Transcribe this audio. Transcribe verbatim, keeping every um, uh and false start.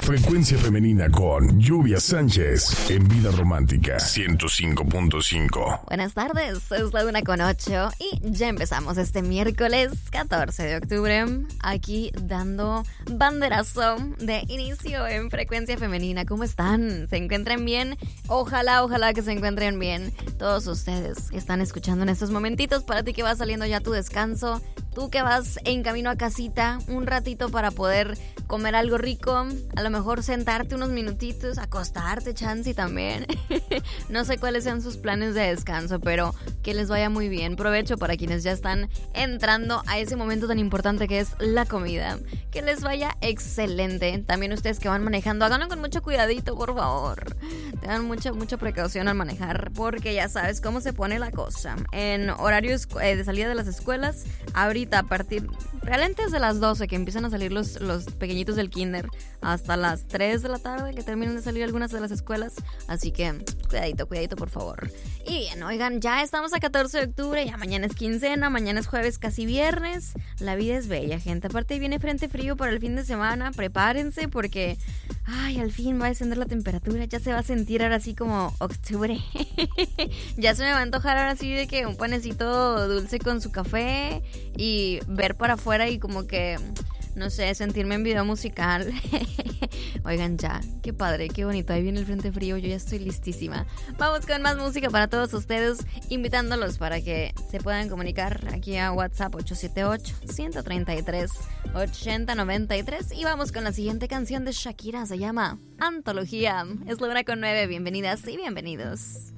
Frecuencia femenina con Lluvia Sánchez en Vida Romántica ciento cinco punto cinco. Buenas tardes, es la una con ocho y ya empezamos este miércoles catorce de octubre aquí dando banderazo de inicio en Frecuencia Femenina. ¿Cómo están? ¿Se encuentran bien? Ojalá, ojalá que se encuentren bien todos ustedes que están escuchando en estos momentitos. Para ti que vas saliendo ya tu descanso, tú que vas en camino a casita, un ratito para poder comer algo rico, a lo mejor sentarte unos minutitos, acostarte, chance también. No sé cuáles sean sus planes de descanso, pero que les vaya muy bien. Provecho para quienes ya están entrando a ese momento tan importante que es la comida. Que les vaya excelente. También ustedes que van manejando, háganlo con mucho cuidadito, por favor. Tengan mucha, mucha precaución al manejar, porque ya sabes cómo se pone la cosa. En horarios eh, de salida de las escuelas, ahorita a partir, realmente desde las doce que empiezan a salir los, los pequeñitos del kinder, hasta las tres de la tarde que terminan de salir algunas de las escuelas. Así que cuidadito, cuidadito, por favor. Y bien, oigan, ya estamos a catorce de octubre, ya mañana es quincena, mañana es jueves, casi viernes. La vida es bella, gente. Aparte viene frente frío para el fin de semana, prepárense porque, ay, al fin va a descender la temperatura, ya se va a sentir ahora así como octubre. Ya se me va a antojar ahora sí de que un panecito dulce con su café y ver para afuera y como que, no sé, sentirme en video musical. Oigan, ya, qué padre, qué bonito. Ahí viene el frente frío, yo ya estoy listísima. Vamos con más música para todos ustedes, invitándolos para que se puedan comunicar aquí a WhatsApp ocho siete ocho, uno tres tres, ocho cero nueve tres. Y vamos con la siguiente canción de Shakira, se llama Antología. Es la una con nueve, bienvenidas y bienvenidos.